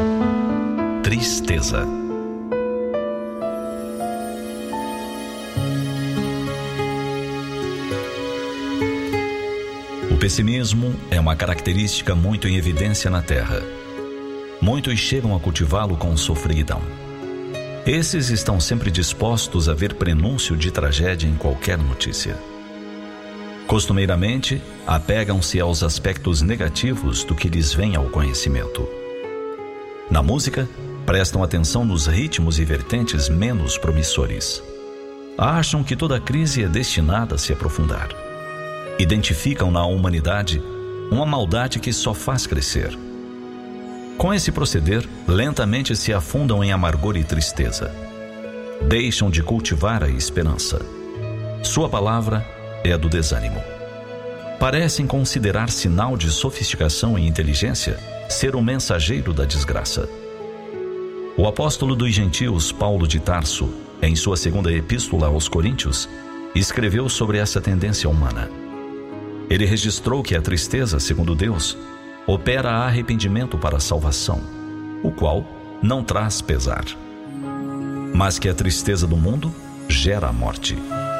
Tristeza. O pessimismo é uma característica muito em evidência na Terra. Muitos chegam a cultivá-lo com sofridão. Esses estão sempre dispostos a ver prenúncio de tragédia em qualquer notícia. Costumeiramente, apegam-se aos aspectos negativos do que lhes vem ao conhecimento. Na música, prestam atenção nos ritmos e vertentes menos promissores. Acham que toda crise é destinada a se aprofundar. Identificam na humanidade uma maldade que só faz crescer. Com esse proceder, lentamente se afundam em amargor e tristeza. Deixam de cultivar a esperança. Sua palavra é a do desânimo. Parecem considerar sinal de sofisticação e inteligência ser o mensageiro da desgraça. O apóstolo dos gentios, Paulo de Tarso, em sua segunda epístola aos Coríntios, escreveu sobre essa tendência humana. Ele registrou que a tristeza, segundo Deus, opera arrependimento para a salvação, o qual não traz pesar, mas que a tristeza do mundo gera a morte.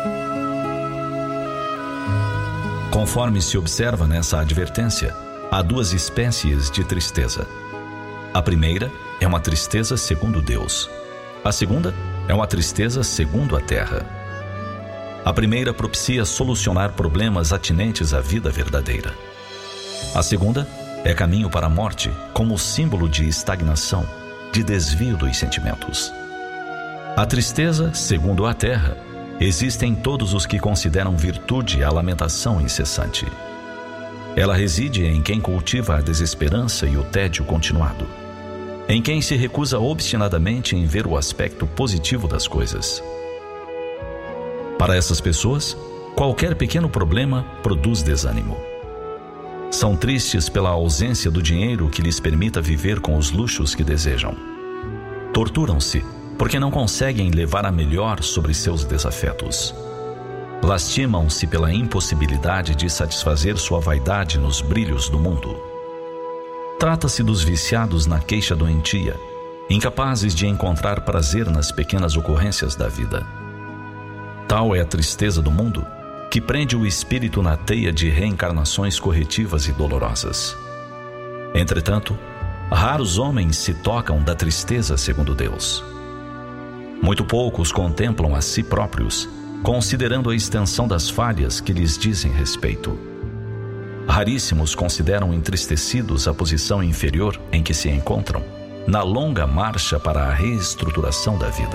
Conforme se observa nessa advertência, há duas espécies de tristeza. A primeira é uma tristeza segundo Deus. A segunda é uma tristeza segundo a terra. A primeira propicia solucionar problemas atinentes à vida verdadeira. A segunda é caminho para a morte, como símbolo de estagnação, de desvio dos sentimentos. A tristeza, segundo a terra, existe em todos os que consideram virtude a lamentação incessante. Ela reside em quem cultiva a desesperança e o tédio continuado, em quem se recusa obstinadamente em ver o aspecto positivo das coisas. Para essas pessoas, qualquer pequeno problema produz desânimo. São tristes pela ausência do dinheiro que lhes permita viver com os luxos que desejam. Torturam-se porque não conseguem levar a melhor sobre seus desafetos. Lastimam-se pela impossibilidade de satisfazer sua vaidade nos brilhos do mundo. Trata-se dos viciados na queixa doentia, incapazes de encontrar prazer nas pequenas ocorrências da vida. Tal é a tristeza do mundo, que prende o espírito na teia de reencarnações corretivas e dolorosas. Entretanto, raros homens se tocam da tristeza segundo Deus. Muito poucos contemplam a si próprios, considerando a extensão das falhas que lhes dizem respeito. Raríssimos consideram entristecidos a posição inferior em que se encontram, na longa marcha para a reestruturação da vida.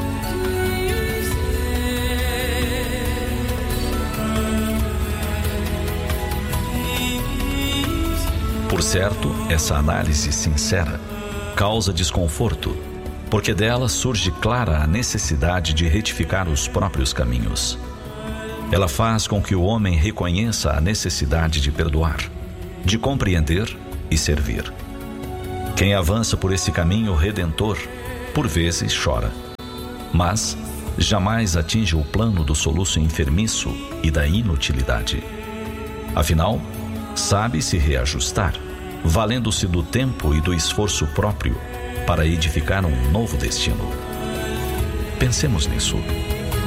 Por certo, essa análise sincera causa desconforto, porque dela surge clara a necessidade de retificar os próprios caminhos. Ela faz com que o homem reconheça a necessidade de perdoar, de compreender e servir. Quem avança por esse caminho redentor, por vezes chora, mas jamais atinge o plano do soluço enfermiço e da inutilidade. Afinal, sabe se reajustar, valendo-se do tempo e do esforço próprio para edificar um novo destino. Pensemos nisso.